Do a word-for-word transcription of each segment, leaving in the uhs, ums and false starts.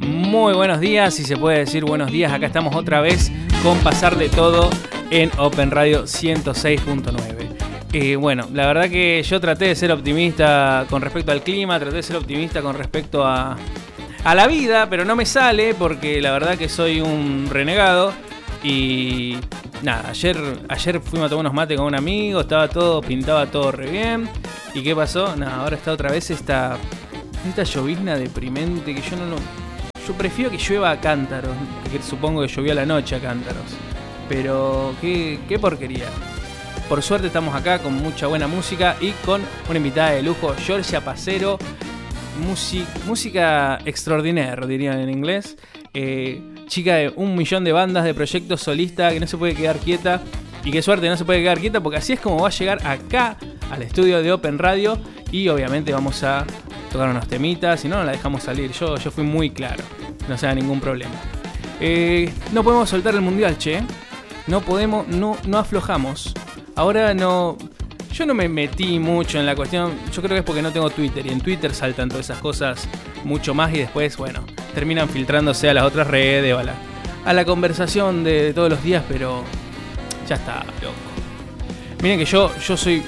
Muy buenos días, si se puede decir buenos días. Acá estamos otra vez con Pasar de Todo en Open Radio ciento seis punto nueve. Eh, bueno, la verdad que yo traté de ser optimista con respecto al clima, traté de ser optimista con respecto a, a la vida, pero no me sale porque la verdad que soy un renegado. Y nada, ayer, ayer fuimos a tomar unos mates con un amigo, estaba todo, pintaba todo re bien. ¿Y qué pasó? Nada, ahora está otra vez esta, esta llovizna deprimente que yo no lo... Yo prefiero que llueva a cántaros, que supongo que llovió a la noche a cántaros. Pero qué, qué porquería. Por suerte estamos acá con mucha buena música y con una invitada de lujo, Georgia Pacero. Music, música extraordinaria, dirían en inglés. Eh, chica de un millón de bandas, de proyectos, solista, que no se puede quedar quieta. Y qué suerte, no se puede quedar quieta porque así es como va a llegar acá al estudio de Open Radio. Y obviamente vamos a tocar unos temitas, si no, no la dejamos salir. Yo, yo fui muy claro, no se haga ningún problema. Eh, no podemos soltar el mundial, che. No podemos, no, no aflojamos. Ahora no... Yo no me metí mucho en la cuestión. Yo creo que es porque no tengo Twitter. Y en Twitter saltan todas esas cosas mucho más. Y después, bueno, terminan filtrándose a las otras redes o a la, a la conversación de, de todos los días. Pero ya está, loco. Miren que yo, yo soy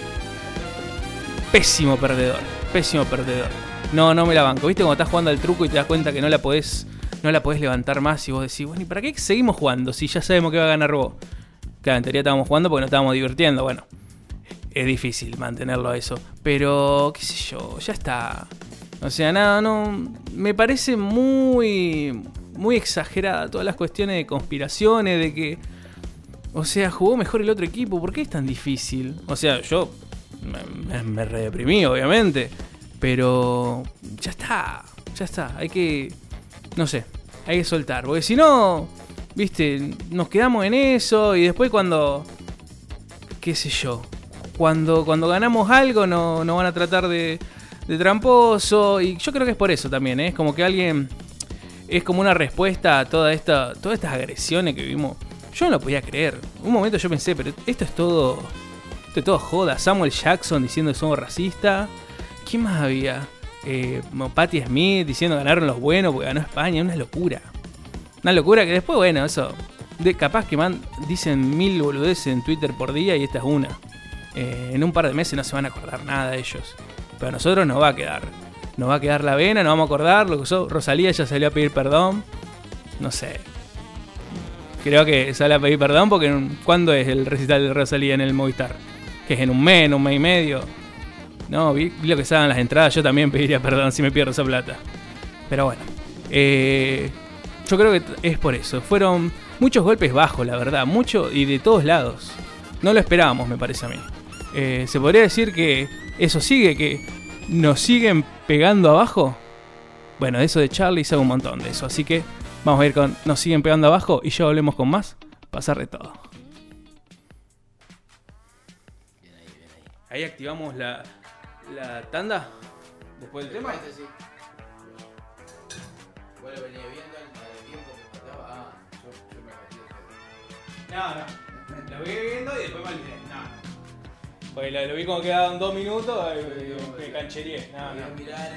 pésimo perdedor. Pésimo perdedor. No, no me la banco. ¿Viste cuando estás jugando al truco y te das cuenta que no la podés, no la podés levantar más? Y vos decís, bueno, ¿y para qué seguimos jugando si ya sabemos que va a ganar vos? Claro, en teoría estábamos jugando porque nos estábamos divirtiendo. Bueno, es difícil mantenerlo a eso. Pero, qué sé yo, ya está. O sea, nada, no... Me parece muy... Muy exagerada todas las cuestiones de conspiraciones, de que... O sea, jugó mejor el otro equipo. ¿Por qué es tan difícil? O sea, yo... Me, me redeprimí, obviamente. Pero... Ya está. Ya está. Hay que... No sé. Hay que soltar. Porque si no... Viste, nos quedamos en eso. Y después cuando... Qué sé yo... Cuando, cuando ganamos algo nos no van a tratar de, de tramposo. Y yo creo que es por eso también, ¿eh? Es como que alguien... Es como una respuesta a toda esta, todas estas agresiones que vivimos. Yo no lo podía creer. Un momento yo pensé, pero esto es todo... Esto es todo joda. Samuel Jackson diciendo que somos racistas. ¿Quién más había? Eh, Patti Smith diciendo que ganaron los buenos porque ganó España. Una locura. Una locura que después, bueno, eso... De, capaz que man, dicen mil boludeces en Twitter por día y esta es una. Eh, en un par de meses no se van a acordar nada de ellos. Pero a nosotros nos va a quedar. Nos va a quedar la vena, nos vamos a acordar. Lo que usó Rosalía ya salió a pedir perdón. No sé. Creo que sale a pedir perdón porque... ¿Cuándo es el recital de Rosalía en el Movistar? Que es en un mes, en un mes y medio. No, vi, vi lo que salen las entradas. Yo también pediría perdón si me pierdo esa plata. Pero bueno. Eh, yo creo que es por eso. Fueron muchos golpes bajos, la verdad. Mucho y de todos lados. No lo esperábamos, me parece a mí. Eh, ¿Se podría decir que eso sigue? ¿Que nos siguen pegando abajo? Bueno, de eso de Charlie sabe un montón de eso. Así que vamos a ir con Nos siguen pegando abajo y ya volvemos con más Pasar de Todo. Bien ahí, bien ahí. Ahí activamos la, la tanda después del tema. Sí. Vos lo venía viendo al tiempo que faltaba. Ah, yo, yo me metí. No, no. Lo vi viendo y después me olvidé. No, no. Pues lo, lo vi como quedaban dos minutos y me cancheríe. No, no. Mirar